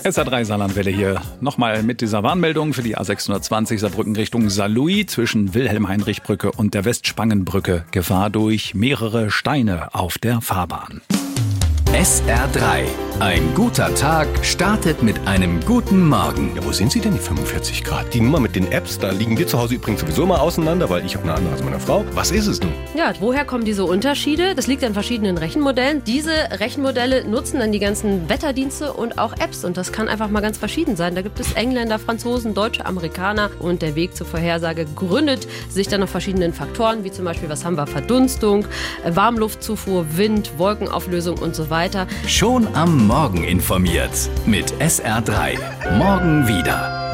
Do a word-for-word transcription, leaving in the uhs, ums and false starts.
S R drei Saarlandwelle hier nochmal mit dieser Warnmeldung für die A sechshundertzwanzig Saarbrücken Richtung Saarlouis zwischen Wilhelm-Heinrich-Brücke und der Westspangenbrücke. Gefahr durch mehrere Steine auf der Fahrbahn. S R drei. Ein guter Tag startet mit einem guten Morgen. Ja, wo sind Sie denn, die fünfundvierzig Grad? Die Nummer mit den Apps, da liegen wir zu Hause übrigens sowieso immer auseinander, weil ich habe eine andere als meine Frau. Was ist es nun? Ja, woher kommen diese Unterschiede? Das liegt an verschiedenen Rechenmodellen. Diese Rechenmodelle nutzen dann die ganzen Wetterdienste und auch Apps. Und das kann einfach mal ganz verschieden sein. Da gibt es Engländer, Franzosen, Deutsche, Amerikaner. Und der Weg zur Vorhersage gründet sich dann auf verschiedenen Faktoren, wie zum Beispiel, was haben wir, Verdunstung, Warmluftzufuhr, Wind, Wolkenauflösung und so weiter. Schon am Morgen informiert mit S R drei. Morgen wieder.